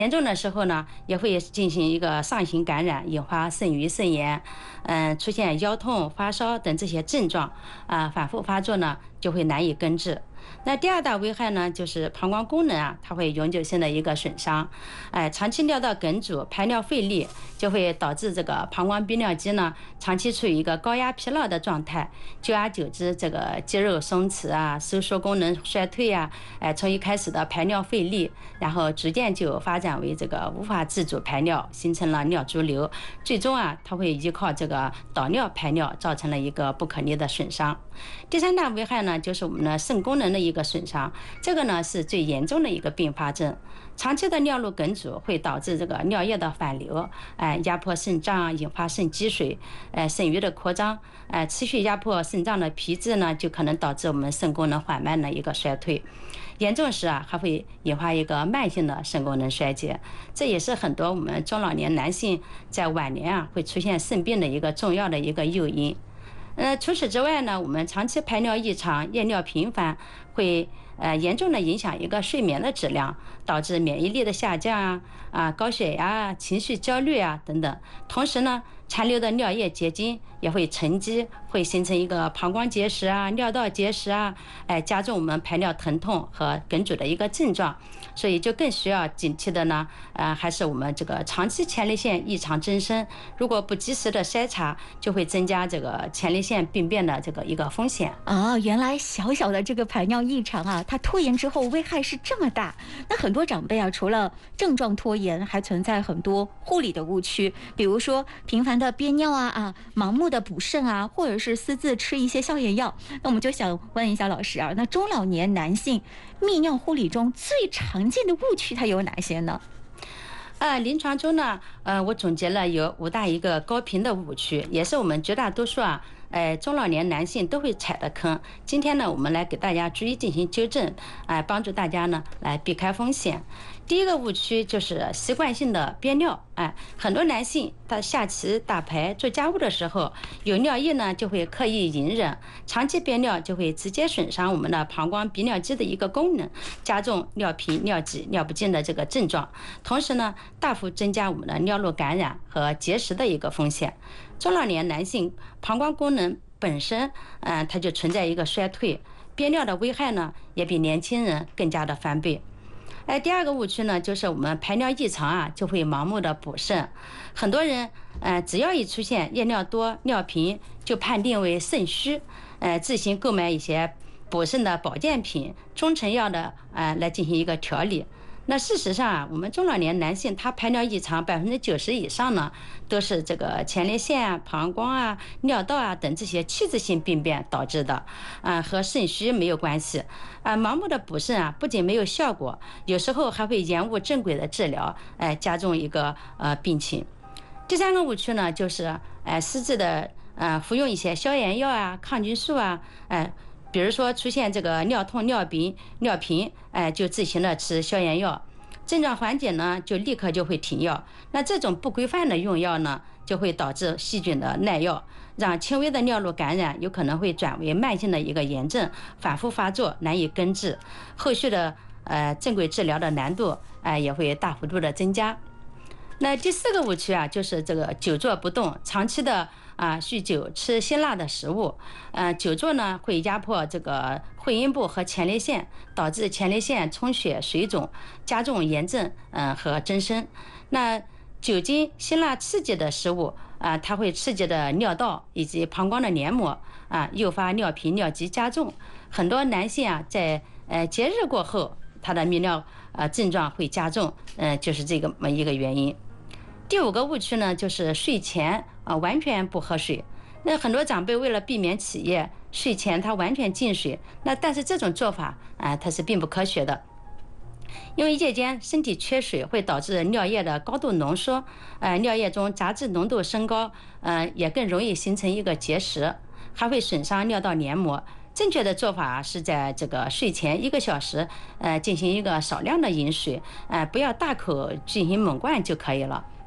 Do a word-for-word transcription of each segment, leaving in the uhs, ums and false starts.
严重的时候呢，也会进行一个上行感染，引发肾盂肾炎，嗯、出现腰痛、发烧等这些症状，啊、反复发作呢，就会难以根治。那第二大危害呢，就是膀胱功能啊，它会永久性的一个损伤，哎，长期尿道梗阻、排尿费力，就会导致这个膀胱憋尿肌呢，长期处于一个高压疲劳的状态，久而久之，这个肌肉松弛啊，收缩功能衰退啊，哎，从一开始的排尿费力，然后逐渐就发展为这个无法自主排尿，形成了尿潴留，最终啊，它会依靠这个导尿排尿，造成了一个不可逆的损伤。第三大危害呢，就是我们的肾功能的一个损伤，这个呢是最严重的一个并发症。长期的尿路梗阻会导致这个尿液的反流，哎，压迫肾脏，引发肾积水，哎，肾盂的扩张，哎，持续压迫肾脏的皮质呢，就可能导致我们肾功能缓慢的一个衰退。严重时啊，还会引发一个慢性的肾功能衰竭，这也是很多我们中老年男性在晚年啊会出现肾病的一个重要的一个诱因。呃，除此之外呢，我们长期排尿异常、夜尿频繁，会呃严重的影响一个睡眠的质量，导致免疫力的下降啊、啊高血压啊、情绪焦虑啊等等。同时呢，残留的尿液结晶也会沉积，会形成一个膀胱结石啊、尿道结石啊，哎，加重我们排尿疼痛和梗阻的一个症状。所以就更需要警惕的呢，呃，还是我们这个长期前列腺异常增生，如果不及时的筛查，就会增加这个前列腺病变的这个一个风险。 啊，原来小小的这个排尿异常啊，它拖延之后危害是这么大。那很多长辈啊，除了症状拖延，还存在很多护理的误区，比如说频繁的憋尿啊啊，盲目的补肾啊，或者是私自吃一些消炎药。那我们就想问一下老师啊，那中老年男性泌尿护理中最常见的误区它有哪些呢？ 呃，临床中呢，呃，我总结了有五大一个高频的误区，也是我们绝大多数啊，呃，中老年男性都会踩的坑。今天呢，我们来给大家逐一进行纠正，哎、呃，帮助大家呢来避开风险。第一个误区就是习惯性的憋尿，哎，很多男性他下棋、打牌、做家务的时候有尿意呢，就会刻意隐忍，长期憋尿就会直接损伤我们的膀胱鼻尿肌的一个功能，加重尿频、尿急、尿不尽的这个症状，同时呢，大幅增加我们的尿路感染和结石的一个风险。中老年男性膀胱功能本身，嗯、呃，它就存在一个衰退，憋尿的危害呢，也比年轻人更加的翻倍。哎，第二个误区呢，就是我们排尿异常啊，就会盲目的补肾。很多人，呃，只要一出现夜尿多、尿频，就判定为肾虚，呃，自行购买一些补肾的保健品、中成药的，呃，来进行一个调理。那事实上啊，我们中老年男性他排尿异常百分之九十以上呢，都是这个前列腺啊、膀胱啊、尿道啊等这些器质性病变导致的，啊、呃，和肾虚没有关系。啊、呃，盲目的补肾啊，不仅没有效果，有时候还会延误正规的治疗，哎、呃，加重一个呃病情。第三个误区呢，就是呃私自的呃服用一些消炎药啊、抗菌素啊，哎、呃。比如说出现这个尿痛、尿频、尿频，哎，就自行的吃消炎药，症状缓解呢，就立刻就会停药。那这种不规范的用药呢，就会导致细菌的耐药，让轻微的尿路感染有可能会转为慢性的一个炎症，反复发作，难以根治，后续的呃正规治疗的难度，哎、呃，也会大幅度的增加。那第四个误区啊，就是这个久坐不动，长期的啊酗酒、吃辛辣的食物，呃，久坐呢会压迫这个会阴部和前列腺，导致前列腺充血、水肿，加重炎症，嗯、呃、和增生。那酒精、辛辣刺激的食物啊、呃，它会刺激的尿道以及膀胱的黏膜啊、呃，诱发尿频、尿急加重。很多男性啊，在呃节日过后，他的泌尿呃症状会加重，嗯、呃，就是这个么一个原因。第五个误区呢，就是睡前啊、呃、完全不喝水。那很多长辈为了避免起夜，睡前他完全禁水。那但是这种做法啊、呃，它是并不科学的，因为夜间身体缺水会导致尿液的高度浓缩，呃，尿液中杂质浓度升高，呃，也更容易形成一个结石，还会损伤尿道黏膜。正确的做法是在这个睡前一个小时，呃，进行一个少量的饮水，呃，不要大口进行猛灌就可以了。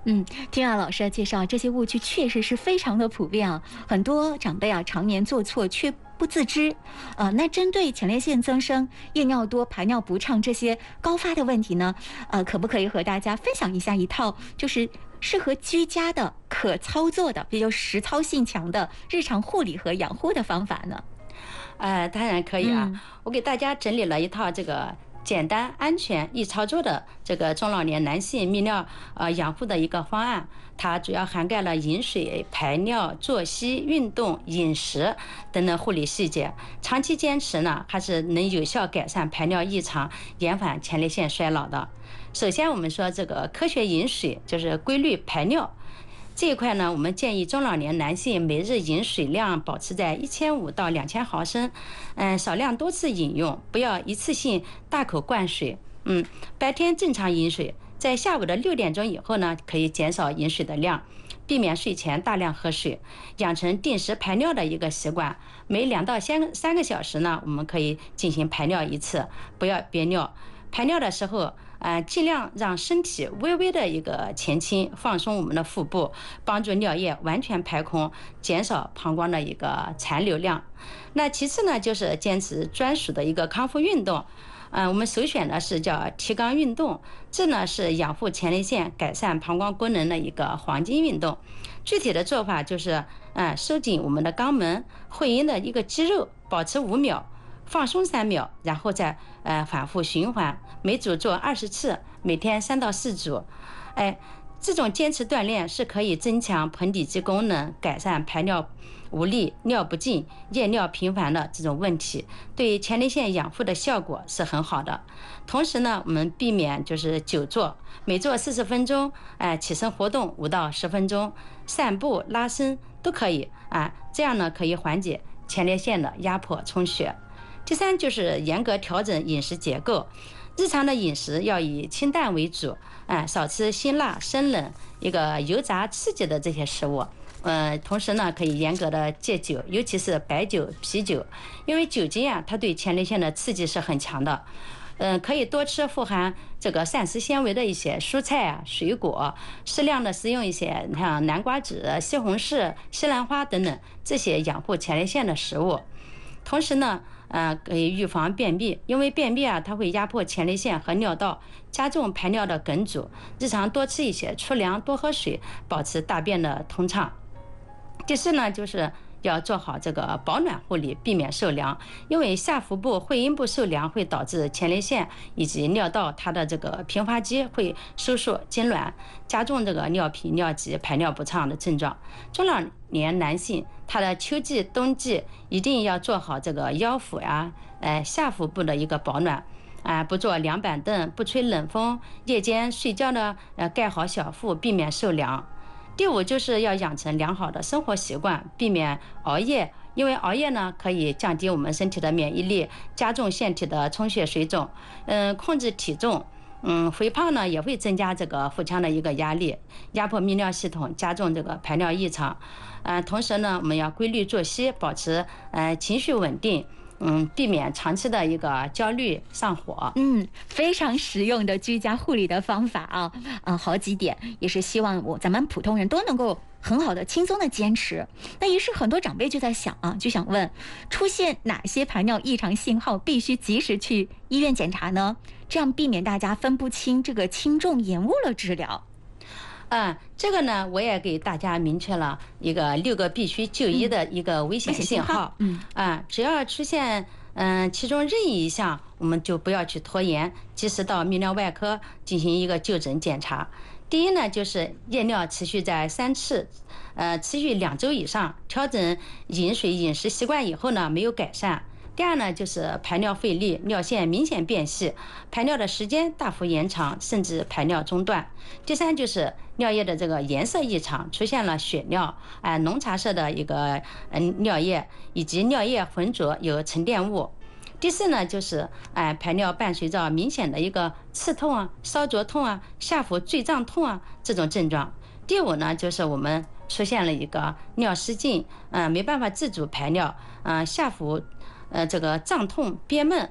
嗯，听了老师的介绍，这些误区确实是非常的普遍啊，很多长辈啊常年做错却不自知。呃，那针对前列腺增生、夜尿多、排尿不畅这些高发的问题呢，呃，可不可以和大家分享一下一套就是适合居家的、可操作的、比较实操性强的日常护理和养护的方法呢？ 呃，当然可以啊， 嗯， 我给大家整理了一套这个简单、安全、易操作的这个中老年男性泌尿呃养护的一个方案。它主要涵盖了饮水、排尿、作息、运动、饮食等等护理细节。长期坚持呢，还是能有效改善排尿异常，延缓前列腺衰老的。首先，我们说这个科学饮水，就是规律排尿。这一块呢，我们建议中老年男性每日饮水量保持在一千五到两千毫升，嗯，少量多次饮用，不要一次性大口灌水。嗯，白天正常饮水，在下午的六点钟以后呢，可以减少饮水的量，避免睡前大量喝水，养成定时排尿的一个习惯。每两到三三个小时呢，我们可以进行排尿一次，不要憋尿。排尿的时候，呃，尽量让身体微微的一个前倾，放松我们的腹部，帮助尿液完全排空，减少膀胱的一个残留量。那其次呢，就是坚持专属的一个康复运动。嗯、呃，我们首选的是叫提肛运动，这呢是养护前列腺、改善膀胱功能的一个黄金运动。具体的做法就是，嗯、呃，收紧我们的肛门、会阴的一个肌肉，保持五秒。放松三秒，然后再呃反复循环，每组做二十次，每天三到四组。哎，这种坚持锻炼是可以增强盆底肌功能，改善排尿无力、尿不尽、夜尿频繁的这种问题，对前列腺养护的效果是很好的。同时呢，我们避免就是久坐，每坐四十分钟，哎、呃，起身活动五到十分钟，散步、拉伸都可以啊，这样呢可以缓解前列腺的压迫充血。第三就是严格调整饮食结构，日常的饮食要以清淡为主，哎，少吃辛辣、生冷、一个油炸、刺激的这些食物。呃，同时呢，可以严格的戒酒，尤其是白酒、啤酒，因为酒精啊，它对前列腺的刺激是很强的。嗯、呃，可以多吃富含这个膳食纤维的一些蔬菜啊、水果，适量的食用一些像南瓜子、西红柿、西兰花等等这些养护前列腺的食物。同时呢，呃，可以预防便秘，因为便秘啊，它会压迫前列腺和尿道，加重排尿的梗阻。日常多吃一些粗粮，多喝水，保持大便的通畅。第四呢，就是要做好这个保暖护理，避免受凉，因为下腹部、会阴部受凉会导致前列腺以及尿道它的这个平滑肌会收缩痉挛，加重这个尿频、尿急、排尿不畅的症状。中老年男性他的秋季、冬季一定要做好这个腰腹呀、呃下腹部的一个保暖。啊、呃，不坐凉板凳，不吹冷风，夜间睡觉呢，呃，盖好小腹，避免受凉。第五就是要养成良好的生活习惯，避免熬夜，因为熬夜呢可以降低我们身体的免疫力，加重腺体的充血水肿，嗯，控制体重，嗯，肥胖呢也会增加这个腹腔的一个压力，压迫泌尿系统，加重这个排尿异常。呃，同时呢，我们要规律作息，保持呃情绪稳定。嗯，避免长期的一个焦虑上火。 嗯，非常实用的居家护理的方法啊，啊，好几点，也是希望我咱们普通人都能够很好的、轻松的坚持。那于是很多长辈就在想啊，就想问，出现哪些排尿异常信号必须及时去医院检查呢？这样避免大家分不清这个轻重，延误了治疗。 嗯，这个呢，我也给大家明确了一个六个必须就医的一个危险信号。 嗯， 啊，只要出现嗯其中任意一项，我们就不要去拖延，及时到泌尿外科进行一个就诊检查。第一呢，就是夜尿持续在三次，呃，持续两周以上，调整饮水饮食习惯以后呢，没有改善。第二呢，就是排尿费力，尿线明显变细，排尿的时间大幅延长，甚至排尿中断。第三就是尿液的这个颜色异常，出现了血尿，哎、呃，浓茶色的一个嗯尿液，以及尿液浑浊有沉淀物。第四呢，就是哎、呃、排尿伴随着明显的一个刺痛啊、烧灼痛啊、下腹坠胀痛啊这种症状。第五呢，就是我们出现了一个尿失禁，嗯、呃，没办法自主排尿，嗯、呃，下腹。呃，这个胀痛、憋闷，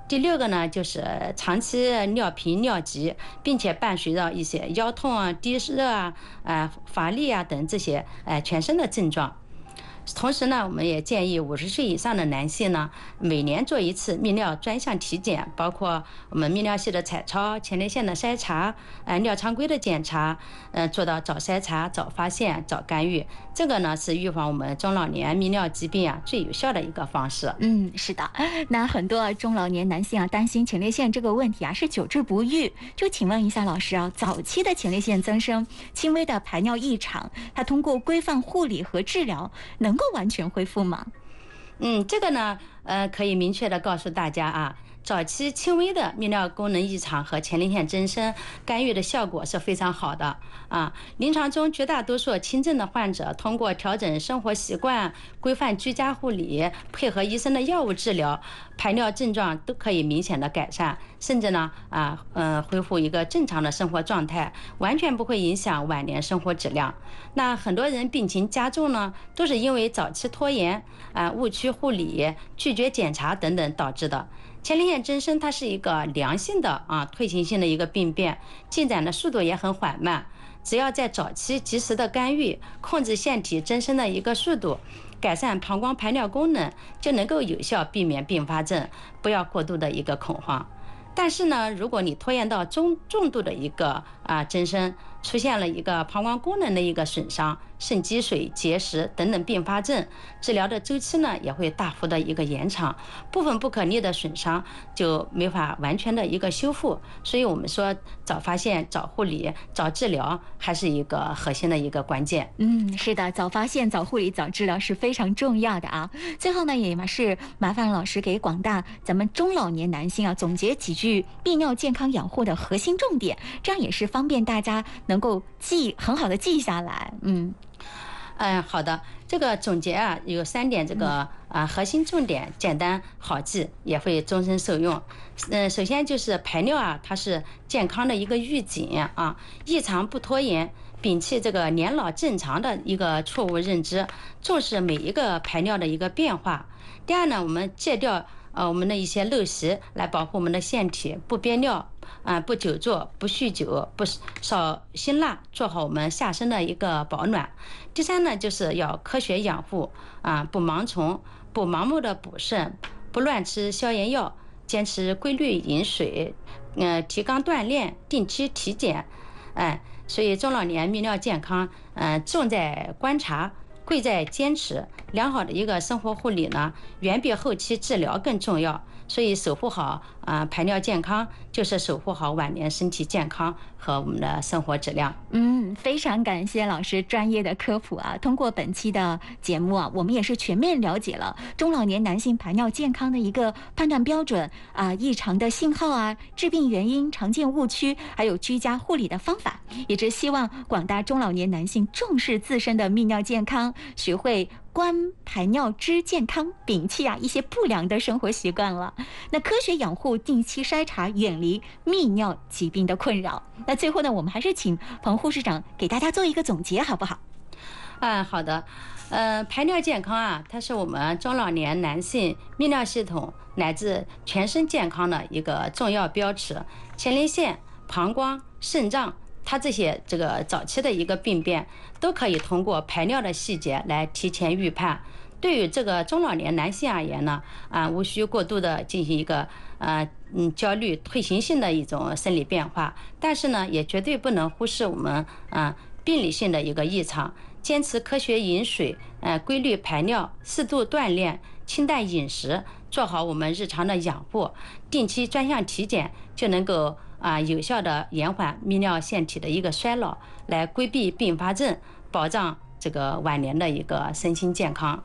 第六个呢，就是长期尿频、尿急，并且伴随着一些腰痛啊、低热啊、啊乏力啊等这些呃全身的症状。同时呢，我们也建议五十岁以上的男性呢，每年做一次泌尿专项体检，包括我们泌尿系的彩超、前列腺的筛查、呃尿常规的检查，呃做到早筛查、早发现、早干预。这个呢是预防我们中老年泌尿疾病啊最有效的一个方式。 嗯，是的。那很多中老年男性啊，担心前列腺这个问题啊是久治不愈。就请问一下老师啊，早期的前列腺增生、轻微的排尿异常，它通过规范护理和治疗能够完全恢复吗？ 嗯，这个呢，呃，可以明确的告诉大家啊，早期轻微的泌尿功能异常和前列腺增生干预的效果是非常好的啊。临床中绝大多数轻症的患者通过调整生活习惯、规范居家护理，配合医生的药物治疗，排尿症状都可以明显的改善，甚至呢啊呃恢复一个正常的生活状态，完全不会影响晚年生活质量。那很多人病情加重呢，都是因为早期拖延啊、误区护理、拒绝检查等等导致的。前列腺增生它是一个良性的啊退行性的一个病变，进展的速度也很缓慢。只要在早期及时的干预，控制腺体增生的一个速度，改善膀胱排尿功能，就能够有效避免并发症，不要过度的一个恐慌。但是呢，如果你拖延到中重度的一个啊增生，出现了一个膀胱功能的一个损伤、肾积水、结石等等并发症，治疗的周期呢也会大幅的一个延长，部分不可逆的损伤就没法完全的一个修复。所以我们说早发现、早护理、早治疗还是一个核心的一个关键。 嗯，是的，早发现、早护理、早治疗是非常重要的啊。最后呢，也是麻烦老师给广大咱们中老年男性啊总结几句泌尿健康养护的核心重点，这样也是方便大家能够记很好的记下来。嗯。 嗯，好的，这个总结啊有三点，这个啊核心重点简单好记，也会终身受用。嗯，首先就是排尿啊，它是健康的一个预警啊，异常不拖延，摒弃这个年老正常的一个错误认知，重视每一个排尿的一个变化。第二呢，我们戒掉呃我们的一些陋习，来保护我们的腺体，不憋尿。啊，不久坐，不酗酒，不少辛辣，做好我们下身的一个保暖。第三呢，就是要科学养护啊，不盲从，不盲目的补肾，不乱吃消炎药，坚持规律饮水，嗯、呃，提纲锻炼，定期体检。哎，所以中老年泌尿健康，嗯、呃，重在观察，贵在坚持。良好的一个生活护理呢，远比后期治疗更重要。所以守护好啊、呃、排尿健康，就是守护好晚年身体健康和我们的生活质量。 嗯，非常感谢老师专业的科普啊！通过本期的节目啊，我们也是全面了解了中老年男性排尿健康的一个判断标准啊、异常的信号啊、致病原因、常见误区，还有居家护理的方法。也是希望广大中老年男性重视自身的泌尿健康，学会观排尿知健康，摒弃啊一些不良的生活习惯了。那科学养护，定期筛查，远离泌尿疾病的困扰。那最后呢，我们还是请彭护士长给大家做一个总结，好不好？ 啊，好的。呃，排尿健康啊，它是我们中老年男性泌尿系统乃至全身健康的一个重要标尺。前列腺、膀胱、肾脏，它这些这个早期的一个病变，都可以通过排尿的细节来提前预判。对于这个中老年男性而言呢，啊，无需过度的进行一个呃嗯焦虑退行性的一种生理变化，但是呢，也绝对不能忽视我们啊病理性的一个异常。坚持科学饮水，呃，规律排尿，适度锻炼，清淡饮食，做好我们日常的养护，定期专项体检，就能够啊有效的延缓泌尿腺体的一个衰老，来规避并发症，保障这个晚年的一个身心健康。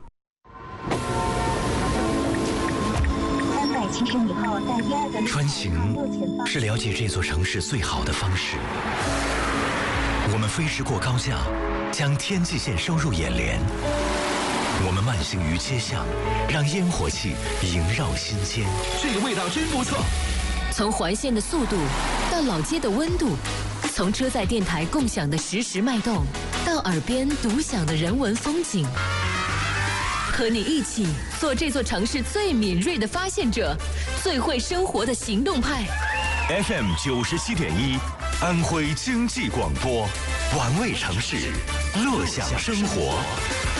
穿行是了解这座城市最好的方式。我们飞驰过高架，将天际线收入眼帘。我们慢行于街巷，让烟火气萦绕心间。 这个味道真不错。 从环线的速度到老街的温度，从车载电台共享的实时脉动，到耳边独享的人文风景。 和你一起做这座城市最敏锐的发现者，最会生活的行动派。 F M 九十七点一，安徽经济广播，玩味城市，乐享生活。